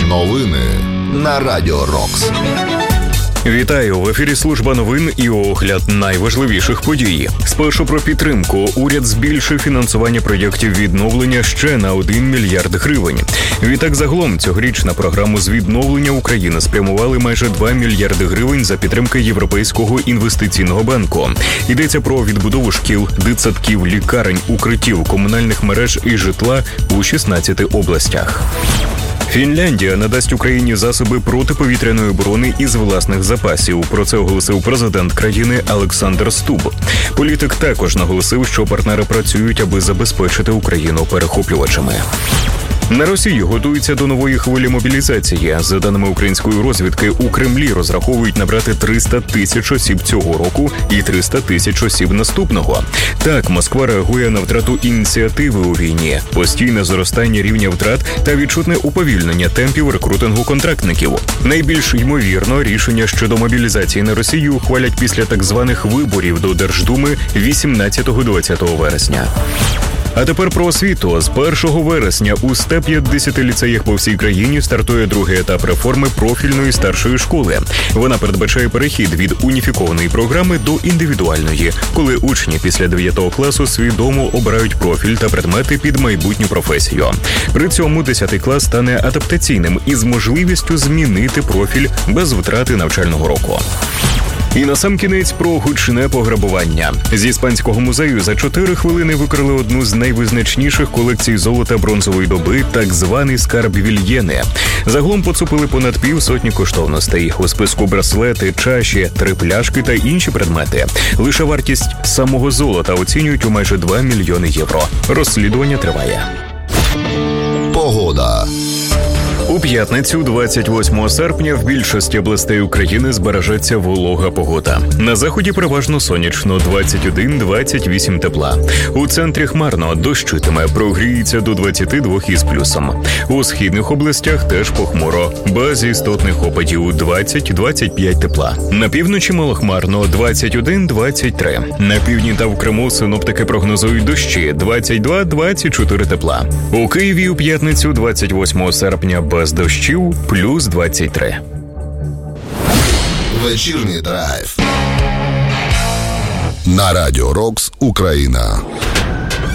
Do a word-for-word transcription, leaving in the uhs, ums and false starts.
Новини на Радіо Рокс. Вітаю! В ефірі служба новин і огляд найважливіших подій. Спершу про підтримку. Уряд збільшив фінансування проєктів відновлення ще на один мільярд гривень. Відтак загалом цьогоріч на програму з відновлення України спрямували майже два мільярди гривень за підтримки Європейського інвестиційного банку. Йдеться про відбудову шкіл, дитсадків, лікарень, укриттів, комунальних мереж і житла у шістнадцяти областях. Фінляндія надасть Україні засоби протиповітряної оборони із власних запасів. Про це оголосив президент країни Олександр Стуб. Політик також наголосив, що партнери працюють, аби забезпечити Україну перехоплювачами. На Росії готуються до нової хвилі мобілізації. За даними української розвідки, у Кремлі розраховують набрати триста тисяч осіб цього року і триста тисяч осіб наступного. Так, Москва реагує на втрату ініціативи у війні, постійне зростання рівня втрат та відчутне уповільнення темпів рекрутингу контрактників. Найбільш ймовірно, рішення щодо мобілізації на Росію ухвалять після так званих виборів до Держдуми вісімнадцятого-двадцятого вересня. А тепер про освіту. З першого вересня у ста п'ятдесяти ліцеях по всій країні стартує другий етап реформи профільної старшої школи. Вона передбачає перехід від уніфікованої програми до індивідуальної, коли учні після дев'ятого класу свідомо обирають профіль та предмети під майбутню професію. При цьому десятий клас стане адаптаційним із можливістю змінити профіль без втрати навчального року. І насамкінець про гучне пограбування. З Іспанського музею за чотири хвилини викрали одну з найвизначніших колекцій золота бронзової доби, так званий скарб Вільєни. Загалом поцупили понад півсотні коштовностей. У списку браслети, чаші, три пляшки та інші предмети. Лише вартість самого золота оцінюють у майже два мільйони євро. Розслідування триває. Погода. У п'ятницю, двадцять восьмого серпня, в більшості областей України збережеться волога погода. На заході переважно сонячно, двадцять один - двадцять вісім тепла. У центрі хмарно, дощитиме, прогріється до двадцяти двох із плюсом. У східних областях теж похмуро, без істотних опадів, двадцять - двадцять п'ять тепла. На півночі малохмарно, двадцять один - двадцять три. На півдні та в Криму синоптики прогнозують дощі, двадцять два - двадцять чотири тепла. У Києві у п'ятницю, двадцять восьмого серпня, без дощів, плюс двадцять три. Вечірній драйв на Радіо Рокс Україна.